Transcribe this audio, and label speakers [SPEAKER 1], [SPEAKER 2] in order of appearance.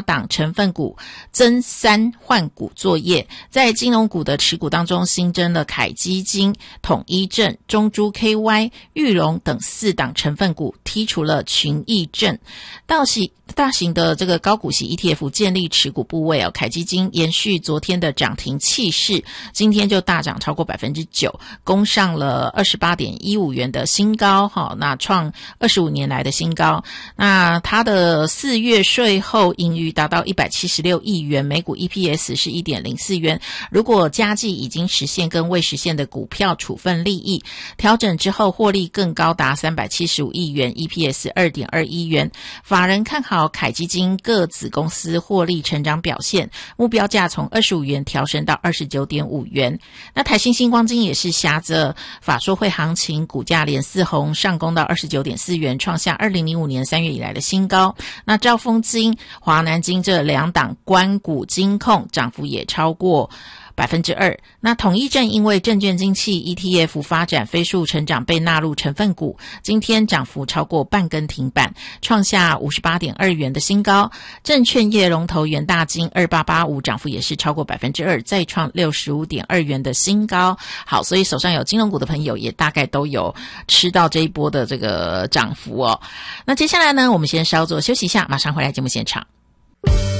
[SPEAKER 1] 档成分股增3换股作业，在金融股的持股当中新增了凯基金、统一证、中珠 KY、裕隆等4档成分股，剔除了群益证。大型的这个高股息 ETF 建立持股部位凯基金延续昨天的涨停气势，今天就大涨超过 9%， 攻上了 28.15 元的新高，那创25年来的新高。那它的4月税后盈余达到176亿元，每股 EPS 是 1.04 元。如果加计已经实现跟未实现的股票处分利益，调整之后获利更高达375亿元， EPS 2.21 元。法人看好凯基金各子公司获利成长表现，目标价从25元调升到 29.5 元。那台新星光金也是挟着法说会行情，股价连4红上攻到 29.4 元，创下2005年3月以来的新高。那兆丰金、华南金这2档官股金控涨幅也超过2%。那统一证因为证券经纪 ETF 发展飞速成长被纳入成分股，今天涨幅超过半根停板，创下 58.2 元的新高。证券业龙头元大金2885涨幅也是超过 2%， 再创 65.2 元的新高。好，所以手上有金融股的朋友也大概都有吃到这一波的这个涨幅哦。那接下来呢，我们先稍作休息一下，马上回来节目现场。